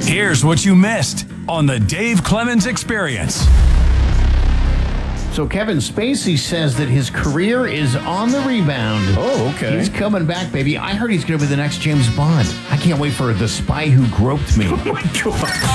Here's what you missed on the Dave Clemens Experience. So Kevin Spacey says that his career is on the rebound. Oh, okay. He's coming back, baby. I heard he's going to be the next James Bond. I can't wait for The Spy Who Groped Me. Oh, my God.